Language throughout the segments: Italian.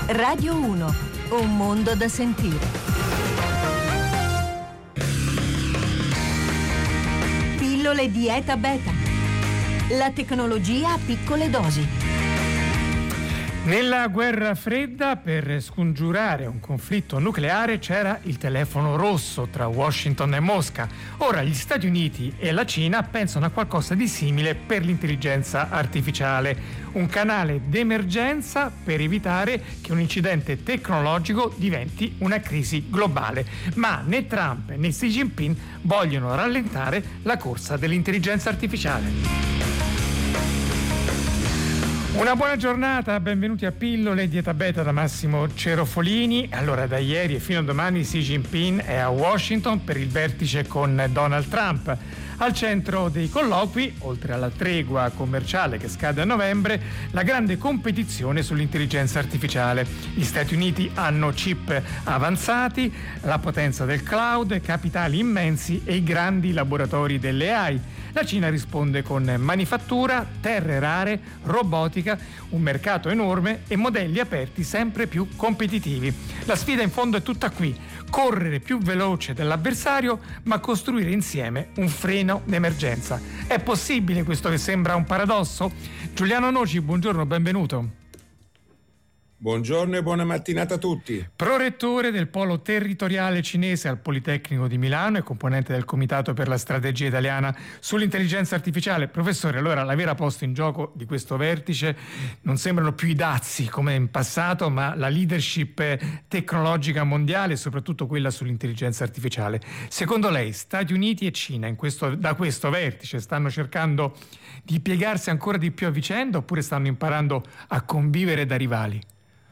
Radio 1, un mondo da sentire. Pillole di ETA Beta. La tecnologia a piccole dosi. Nella guerra fredda, per scongiurare un conflitto nucleare, c'era il telefono rosso tra Washington e Mosca. Ora gli Stati Uniti e la Cina pensano a qualcosa di simile per l'intelligenza artificiale, un canale d'emergenza per evitare che un incidente tecnologico diventi una crisi globale. Ma né Trump né Xi Jinping vogliono rallentare la corsa dell'intelligenza artificiale. Una buona giornata, benvenuti a Pillole di ETA Beta da Massimo Cerofolini. Allora, da ieri e fino a domani Xi Jinping è a Washington per il vertice con Donald Trump. Al centro dei colloqui, oltre alla tregua commerciale che scade a novembre, la grande competizione sull'intelligenza artificiale. Gli Stati Uniti hanno chip avanzati, la potenza del cloud, capitali immensi e i grandi laboratori delle AI. La Cina risponde con manifattura, terre rare, robotica, un mercato enorme e modelli aperti sempre più competitivi. La sfida in fondo è tutta qui: correre più veloce dell'avversario, ma costruire insieme un freno d'emergenza. È possibile questo che sembra un paradosso? Giuliano Noci, buongiorno, benvenuto. Buongiorno e buona mattinata a tutti. Prorettore del polo territoriale cinese al Politecnico di Milano e componente del Comitato per la Strategia Italiana sull'Intelligenza Artificiale. Professore, allora la vera posta in gioco di questo vertice non sembrano più i dazi come in passato, ma la leadership tecnologica mondiale e soprattutto quella sull'intelligenza artificiale. Secondo lei Stati Uniti e Cina da questo vertice stanno cercando di piegarsi ancora di più a vicenda oppure stanno imparando a convivere da rivali?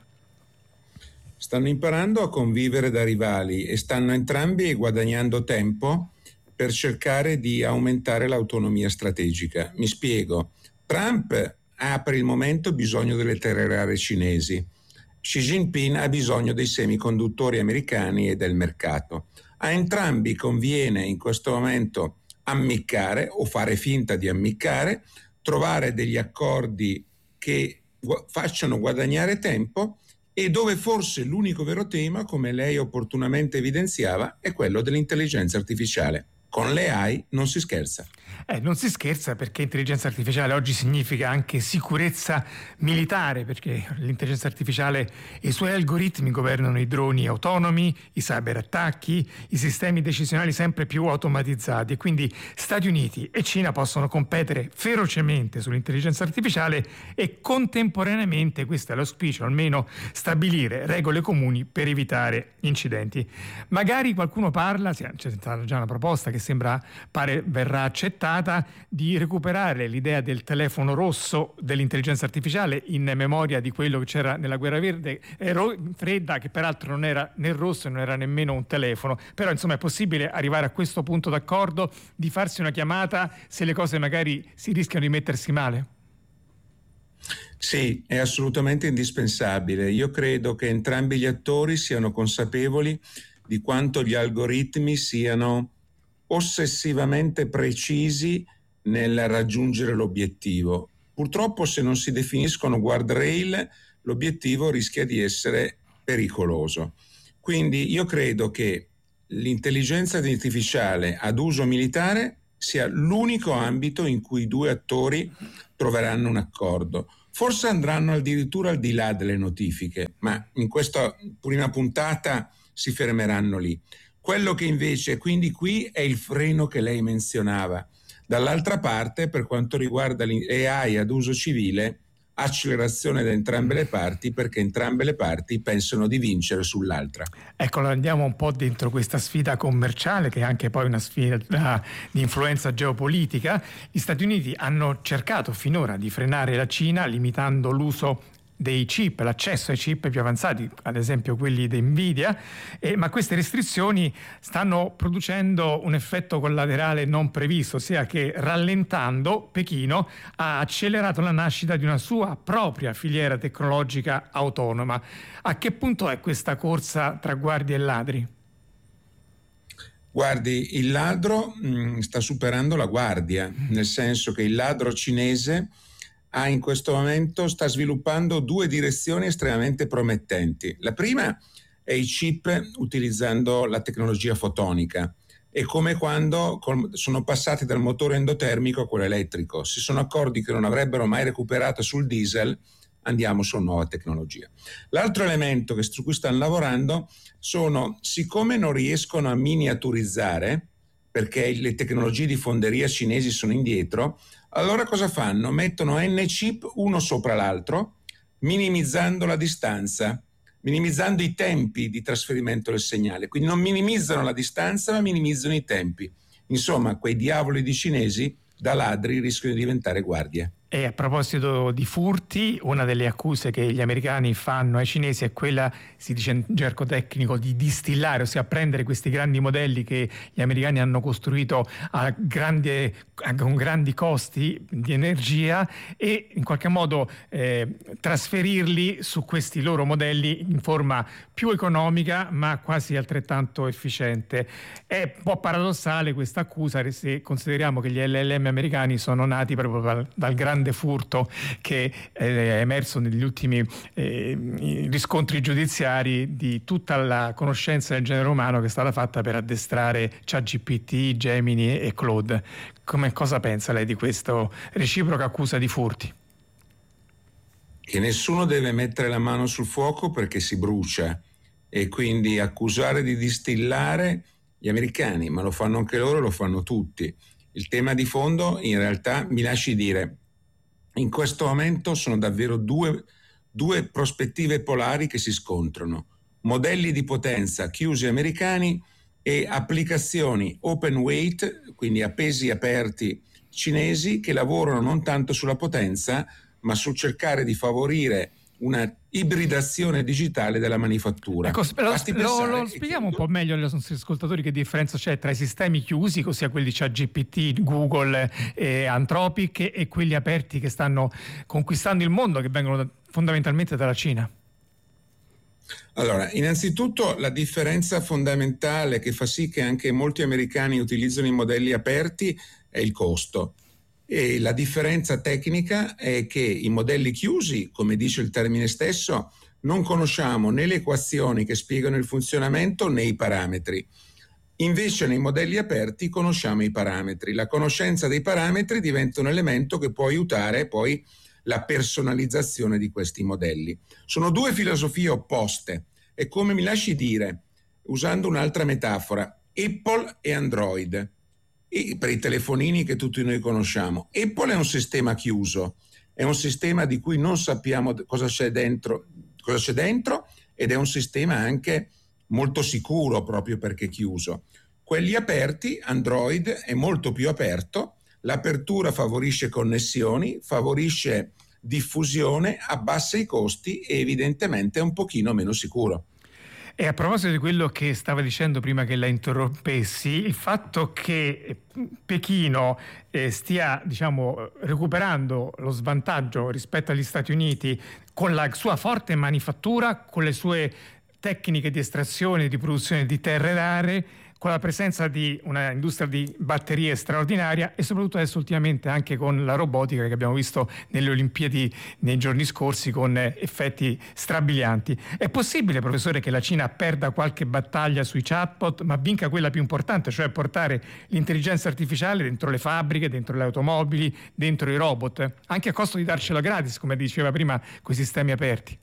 Stanno imparando a convivere da rivali e stanno entrambi guadagnando tempo per cercare di aumentare l'autonomia strategica. Mi spiego. Trump ha per il momento bisogno delle terre rare cinesi. Xi Jinping ha bisogno dei semiconduttori americani e del mercato. A entrambi conviene in questo momento ammiccare o fare finta di ammiccare, trovare degli accordi che facciano guadagnare tempo, e dove forse l'unico vero tema, come lei opportunamente evidenziava, è quello dell'intelligenza artificiale. Con le AI non si scherza. Non si scherza perché intelligenza artificiale oggi significa anche sicurezza militare, perché l'intelligenza artificiale e i suoi algoritmi governano i droni autonomi, i cyberattacchi, i sistemi decisionali sempre più automatizzati, e quindi Stati Uniti e Cina possono competere ferocemente sull'intelligenza artificiale e contemporaneamente, questo è l'auspicio, almeno stabilire regole comuni per evitare incidenti. Magari qualcuno parla, c'è stata già una proposta che pare verrà accettata, di recuperare l'idea del telefono rosso dell'intelligenza artificiale in memoria di quello che c'era nella guerra fredda, che peraltro non era né rosso e non era nemmeno un telefono. Però insomma è possibile arrivare a questo punto d'accordo, di farsi una chiamata se le cose magari si rischiano di mettersi male? Sì, è assolutamente indispensabile. Io credo che entrambi gli attori siano consapevoli di quanto gli algoritmi siano ossessivamente precisi nel raggiungere l'obiettivo. Purtroppo, se non si definiscono guardrail, l'obiettivo rischia di essere pericoloso. Quindi io credo che l'intelligenza artificiale ad uso militare sia l'unico ambito in cui i due attori troveranno un accordo. Forse andranno addirittura al di là delle notifiche, ma in questa prima puntata si fermeranno lì. Quello che invece, quindi qui è il freno che lei menzionava. Dall'altra parte, per quanto riguarda l'AI ad uso civile, accelerazione da entrambe le parti, perché entrambe le parti pensano di vincere sull'altra. Ecco, andiamo un po' dentro questa sfida commerciale, che è anche poi una sfida di influenza geopolitica. Gli Stati Uniti hanno cercato finora di frenare la Cina limitando l'uso dei chip, l'accesso ai chip più avanzati, ad esempio quelli di Nvidia, ma queste restrizioni stanno producendo un effetto collaterale non previsto, ossia che rallentando Pechino ha accelerato la nascita di una sua propria filiera tecnologica autonoma. A che punto è questa corsa tra guardie e ladri? Guardi, il ladro sta superando la guardia, nel senso che il ladro cinese in questo momento sta sviluppando due direzioni estremamente promettenti. La prima è i chip utilizzando la tecnologia fotonica. È come quando sono passati dal motore endotermico a quello elettrico. Si sono accorti che non avrebbero mai recuperato sul diesel, andiamo su nuova tecnologia. L'altro elemento su cui stanno lavorando sono, siccome non riescono a miniaturizzare, perché le tecnologie di fonderia cinesi sono indietro, allora cosa fanno? Mettono N chip uno sopra l'altro, minimizzando la distanza, minimizzando i tempi di trasferimento del segnale. Quindi non minimizzano la distanza, ma minimizzano i tempi. Insomma, quei diavoli di cinesi da ladri rischiano di diventare guardie. E a proposito di furti, una delle accuse che gli americani fanno ai cinesi è quella, si dice in gergo tecnico, di distillare, ossia prendere questi grandi modelli che gli americani hanno costruito con grandi costi di energia e in qualche modo trasferirli su questi loro modelli in forma più economica ma quasi altrettanto efficiente. È un po' paradossale questa accusa se consideriamo che gli LLM americani sono nati proprio dal grande furto che è emerso negli ultimi riscontri giudiziari di tutta la conoscenza del genere umano che è stata fatta per addestrare ChatGPT, Gemini e Claude. Cosa pensa lei di questa reciproca accusa di furti? Che nessuno deve mettere la mano sul fuoco perché si brucia, e quindi accusare di distillare gli americani, ma lo fanno anche loro, lo fanno tutti. Il tema di fondo, in realtà, mi lasci dire, in questo momento sono davvero due prospettive polari che si scontrano. Modelli di potenza chiusi americani e applicazioni open weight, quindi a pesi aperti cinesi, che lavorano non tanto sulla potenza, ma sul cercare di favorire una ibridazione digitale della manifattura. Ecco, lo spieghiamo un po' meglio ai nostri ascoltatori che differenza c'è tra i sistemi chiusi, ossia quelli di ChatGPT, Google e Anthropic, e quelli aperti che stanno conquistando il mondo, che vengono fondamentalmente dalla Cina. Allora, innanzitutto la differenza fondamentale che fa sì che anche molti americani utilizzano i modelli aperti è il costo. E la differenza tecnica è che i modelli chiusi, come dice il termine stesso, non conosciamo né le equazioni che spiegano il funzionamento né i parametri. Invece nei modelli aperti conosciamo i parametri. La conoscenza dei parametri diventa un elemento che può aiutare poi la personalizzazione di questi modelli. Sono due filosofie opposte. È come, mi lasci dire, usando un'altra metafora, Apple e Android. E per i telefonini che tutti noi conosciamo. Apple è un sistema chiuso, è un sistema di cui non sappiamo cosa c'è dentro, ed è un sistema anche molto sicuro proprio perché chiuso. Quelli aperti, Android è molto più aperto, l'apertura favorisce connessioni, favorisce diffusione, abbassa i costi e evidentemente è un pochino meno sicuro. E a proposito di quello che stava dicendo prima che la interrompessi, il fatto che Pechino stia, recuperando lo svantaggio rispetto agli Stati Uniti con la sua forte manifattura, con le sue tecniche di estrazione e di produzione di terre rare, con la presenza di una industria di batterie straordinaria e soprattutto adesso ultimamente anche con la robotica che abbiamo visto nelle Olimpiadi nei giorni scorsi con effetti strabilianti. È possibile, professore, che la Cina perda qualche battaglia sui chatbot ma vinca quella più importante, cioè portare l'intelligenza artificiale dentro le fabbriche, dentro le automobili, dentro i robot, anche a costo di darcela gratis, come diceva prima, con i sistemi aperti?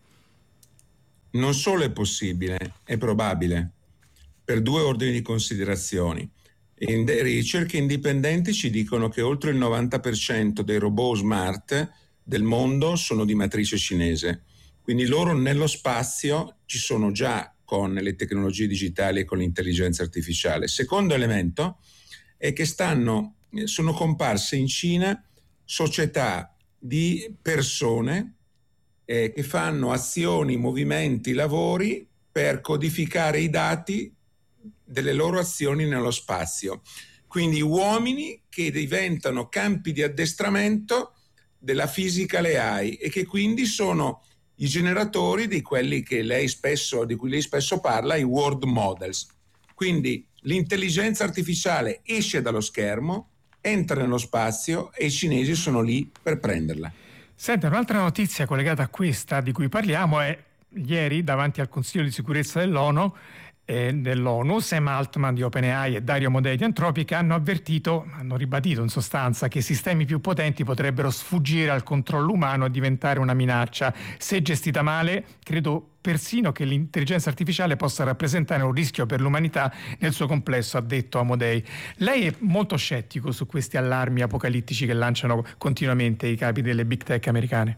Non solo è possibile, è probabile, per due ordini di considerazioni. Ricerche indipendenti ci dicono che oltre il 90% dei robot smart del mondo sono di matrice cinese, quindi loro nello spazio ci sono già con le tecnologie digitali e con l'intelligenza artificiale. Secondo elemento è che sono comparse in Cina società di persone che fanno azioni, movimenti, lavori per codificare i dati delle loro azioni nello spazio. Quindi uomini che diventano campi di addestramento della physical AI e che quindi sono i generatori di quelli di cui lei spesso parla, i world models. Quindi l'intelligenza artificiale esce dallo schermo, entra nello spazio e i cinesi sono lì per prenderla. Senta, un'altra notizia collegata a questa di cui parliamo è ieri davanti al Consiglio di sicurezza dell'ONU, Sam Altman di OpenAI e Dario Amodei di Anthropic hanno ribadito in sostanza che sistemi più potenti potrebbero sfuggire al controllo umano e diventare una minaccia. Se gestita male, credo persino che l'intelligenza artificiale possa rappresentare un rischio per l'umanità nel suo complesso, ha detto Amodei. Lei è molto scettico su questi allarmi apocalittici che lanciano continuamente i capi delle big tech americane?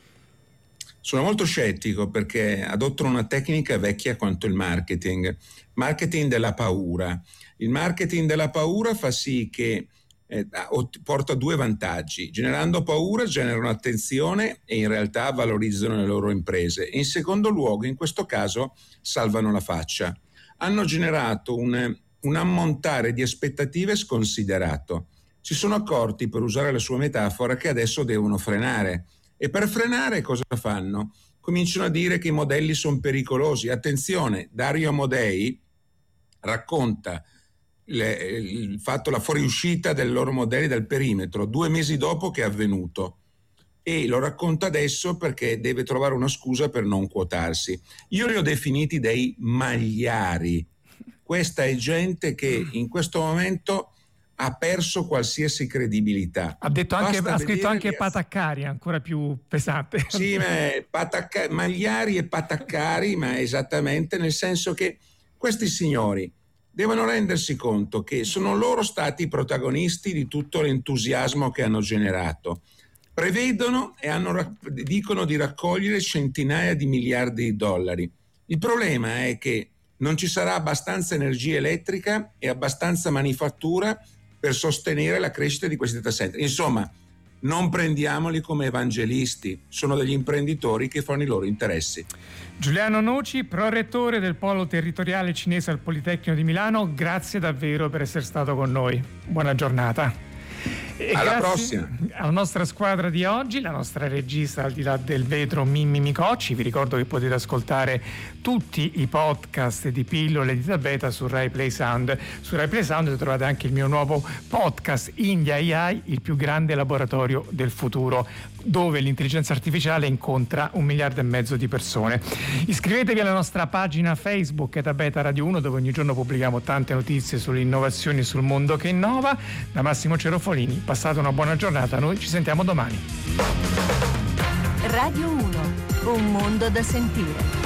Sono molto scettico perché adottano una tecnica vecchia quanto il marketing della paura. Il marketing della paura fa sì che porta due vantaggi: generando paura generano attenzione e in realtà valorizzano le loro imprese, e in secondo luogo, in questo caso, salvano la faccia. Hanno generato un ammontare di aspettative sconsiderato. Si sono accorti, per usare la sua metafora, che adesso devono frenare. E per frenare cosa fanno? Cominciano a dire che i modelli sono pericolosi. Attenzione, Dario Amodei racconta la fuoriuscita dei loro modelli dal perimetro 2 mesi dopo che è avvenuto, e lo racconta adesso perché deve trovare una scusa per non quotarsi. Io li ho definiti dei magliari. Questa è gente che in questo momento ha perso qualsiasi credibilità. Ha scritto anche pataccari, ancora più pesante. Sì, magliari e pataccari, ma esattamente, nel senso che questi signori devono rendersi conto che sono loro stati i protagonisti di tutto l'entusiasmo che hanno generato. Prevedono e dicono di raccogliere centinaia di miliardi di dollari. Il problema è che non ci sarà abbastanza energia elettrica e abbastanza manifattura per sostenere la crescita di questi data center. Insomma, non prendiamoli come evangelisti, sono degli imprenditori che fanno i loro interessi. Giuliano Noci, prorettore del Polo Territoriale Cinese al Politecnico di Milano, grazie davvero per essere stato con noi. Buona giornata. E alla prossima. Alla nostra squadra di oggi, la nostra regista al di là del vetro Mimmi Micocci. Vi ricordo che potete ascoltare tutti i podcast di Pillole di Tabeta su Rai Play Sound. Su Rai Play Sound trovate anche il mio nuovo podcast India AI, il più grande laboratorio del futuro, dove l'intelligenza artificiale incontra 1,5 miliardi di persone. Iscrivetevi alla nostra pagina Facebook Tabeta Radio 1, dove ogni giorno pubblichiamo tante notizie sulle innovazioni e sul mondo che innova. Da Massimo Cerofolini, passate una buona giornata, noi ci sentiamo domani. Radio 1, un mondo da sentire.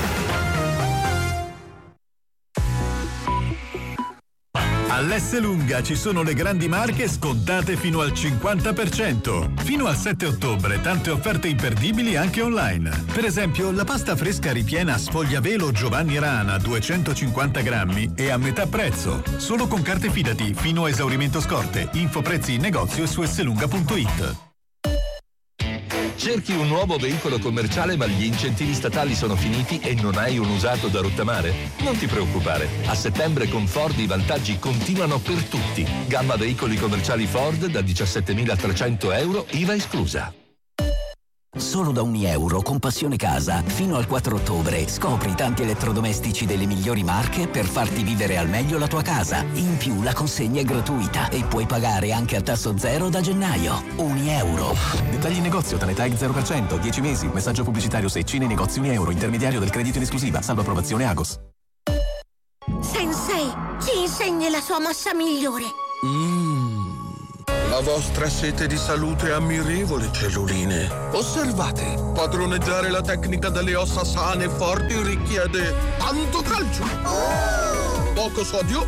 All'Esselunga ci sono le grandi marche scontate fino al 50%. Fino al 7 ottobre tante offerte imperdibili anche online. Per esempio la pasta fresca ripiena Sfogliavelo Giovanni Rana 250 grammi è a metà prezzo. Solo con carte Fidati fino a esaurimento scorte. Info prezzi in negozio e su esselunga.it. Cerchi un nuovo veicolo commerciale ma gli incentivi statali sono finiti e non hai un usato da rottamare? Non ti preoccupare, a settembre con Ford i vantaggi continuano per tutti. Gamma veicoli commerciali Ford da 17.300 euro, IVA esclusa. Solo da €1 con Passione Casa fino al 4 ottobre scopri tanti elettrodomestici delle migliori marche per farti vivere al meglio la tua casa. In più la consegna è gratuita e puoi pagare anche a tasso zero da gennaio. €1. Dettagli in negozio, Tanetag 0%, 10 mesi, messaggio pubblicitario se Cine negozi €1, intermediario del credito in esclusiva, salvo approvazione Agos. Sensei, ci insegni la sua mossa migliore. La vostra sete di salute è ammirevole, celluline. Osservate, padroneggiare la tecnica delle ossa sane e forti richiede tanto calcio, poco sodio,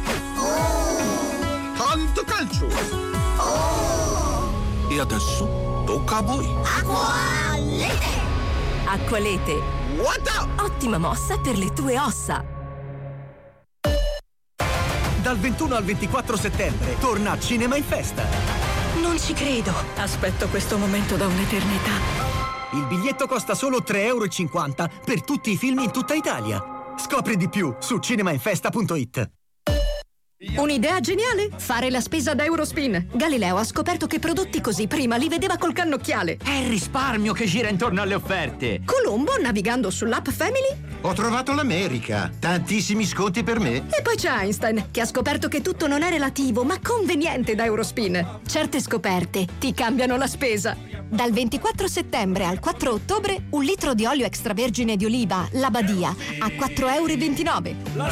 tanto calcio. E adesso tocca a voi. Acqualete! Acqualete. What? Ottima mossa per le tue ossa. Dal 21 al 24 settembre torna Cinema in Festa. Non ci credo. Aspetto questo momento da un'eternità. Il biglietto costa solo €3,50 per tutti i film in tutta Italia. Scopri di più su cinemainfesta.it. Un'idea geniale? Fare la spesa da Eurospin. Galileo ha scoperto che prodotti così prima li vedeva col cannocchiale. È il risparmio che gira intorno alle offerte. Colombo, navigando sull'app Family. Ho trovato l'America. Tantissimi sconti per me. E poi c'è Einstein, che ha scoperto che tutto non è relativo, ma conveniente da Eurospin. Certe scoperte ti cambiano la spesa. Dal 24 settembre al 4 ottobre, un litro di olio extravergine di oliva La Badia a €4,29.